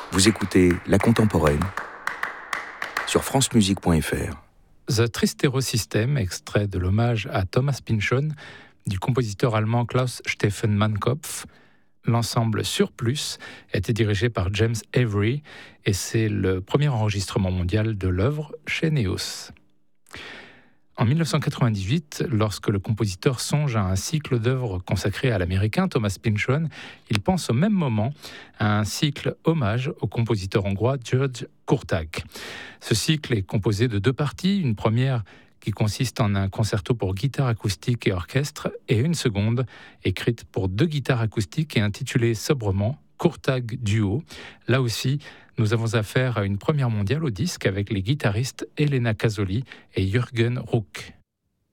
Vous écoutez La Contemporaine sur francemusique.fr. The Tristero System, extrait de l'hommage à Thomas Pynchon du compositeur allemand Klaus Stephen Mannkopf. L'ensemble Surplus était dirigé par James Avery et c'est le premier enregistrement mondial de l'œuvre chez Neos. En 1998, lorsque le compositeur songe à un cycle d'œuvres consacré à l'américain Thomas Pynchon, il pense au même moment à un cycle hommage au compositeur hongrois György Kurták. Ce cycle est composé de deux parties, une première qui consiste en un concerto pour guitare acoustique et orchestre, et une seconde écrite pour deux guitares acoustiques et intitulée sobrement Kurták Duo. Là aussi, nous avons affaire à une première mondiale au disque avec les guitaristes Elena Casoli et Jürgen Ruck.